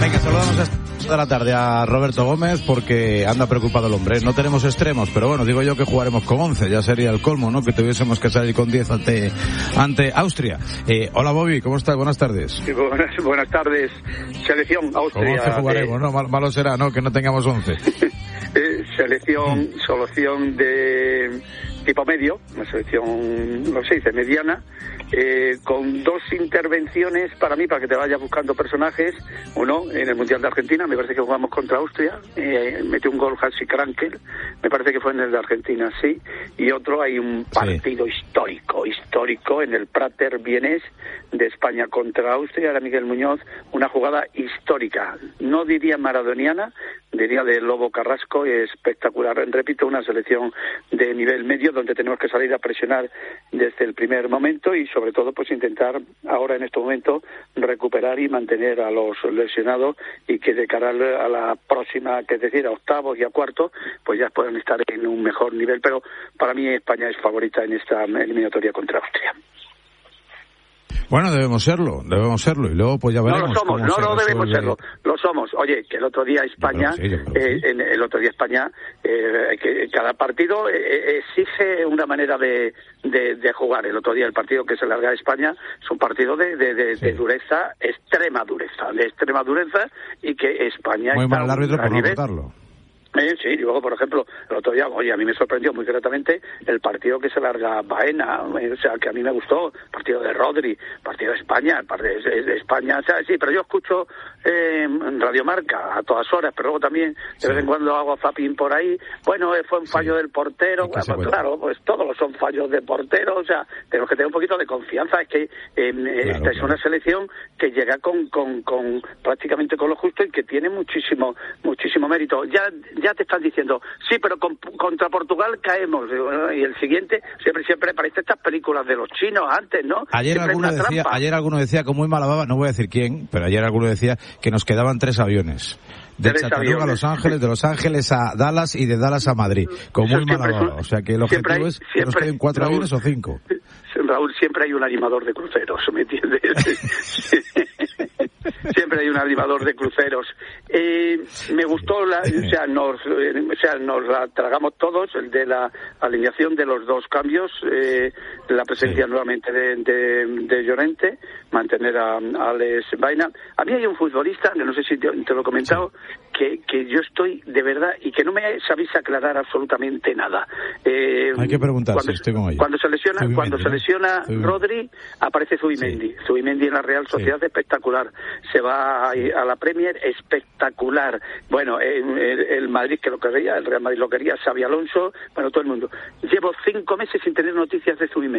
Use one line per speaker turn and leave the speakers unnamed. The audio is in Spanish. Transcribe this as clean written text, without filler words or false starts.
Venga, saludamos a esta de la tarde a Roberto Gómez porque anda preocupado el hombre. No tenemos extremos, pero bueno, digo yo que jugaremos con 11, ya sería el colmo, ¿no? Que tuviésemos que salir con 10 ante Austria. Hola Bobby, ¿cómo estás? Buenas tardes.
Sí, buenas tardes. Selección Austria.
Con 11 jugaremos, ¿no? Malo será, ¿no? Que no tengamos 11.
Solución de tipo medio, una selección, no sé, dice mediana, con dos intervenciones para mí, para que te vayas buscando personajes. Uno, en el Mundial de Argentina, me parece que jugamos contra Austria, metió un gol Hansi Krankel, me parece que fue en el de Argentina, sí, y otro, hay un partido histórico en el Prater vienés de España contra Austria, era Miguel Muñoz, una jugada histórica, no diría maradoniana, diría de Lobo Carrasco, espectacular. Repito, una selección de nivel medio donde tenemos que salir a presionar desde el primer momento y sobre todo pues intentar ahora en este momento recuperar y mantener a los lesionados y que de cara a la próxima, que es decir, a octavos y a cuartos, pues ya puedan estar en un mejor nivel. Pero para mí España es favorita en esta eliminatoria contra Austria.
Bueno, debemos serlo, y luego pues ya veremos.
No debemos serlo, lo somos. Oye, que el otro día España, el otro día España, que cada partido exige una manera de jugar. El otro día el partido que se larga de España es un partido de dureza, de extrema dureza, y que España
muy
está
mal el árbitro por no votarlo.
Sí, y luego, por ejemplo, el otro día, oye, a mí me sorprendió muy gratamente el partido que se larga Baena, o sea, que a mí me gustó, partido de Rodri, partido de España, de España, o sea, sí, pero yo escucho Radio Marca a todas horas, pero luego también de vez en cuando hago zapping por ahí, bueno, fue un fallo del portero, pues, claro, pues todos son fallos de portero, o sea, tenemos que tener un poquito de confianza, es que esta es una selección que llega con prácticamente con lo justo y que tiene muchísimo mérito. Ya te están diciendo, sí, pero contra Portugal caemos, y el siguiente siempre parece estas películas de los chinos antes, ¿no?
Ayer alguno decía con muy mala baba, no voy a decir quién, pero ayer alguno decía que nos quedaban 3 aviones. De Chattanooga a Los Ángeles, de Los Ángeles a Dallas y de Dallas a Madrid, con muy mala baba. O sea que el objetivo es que nos queden 4 aviones o 5.
Raúl, siempre hay un animador de cruceros, ¿me entiendes? Siempre hay un animador de cruceros. Me gustó, nos la tragamos todos, el de la alineación de los dos cambios, la presencia nuevamente de Llorente, mantener a Alex Baena. A mí hay un futbolista, que no sé si te lo he comentado, que yo estoy de verdad y que no me sabéis aclarar absolutamente nada.
Hay que preguntar si estoy con ella.
Cuando se lesiona Rodri, aparece Zubimendi. Sí. Zubimendi en la Real Sociedad, espectacular. Se va a la Premier, espectacular. Bueno, el Madrid que lo quería, el Real Madrid lo quería, Xabi Alonso, bueno, todo el mundo. Llevo 5 meses sin tener noticias de Zubimendi.